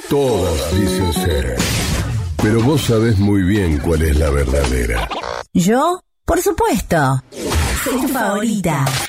Todas dicen ser, pero vos sabés muy bien cuál es la verdadera. ¿Yo? Por supuesto. Soy tu favorita.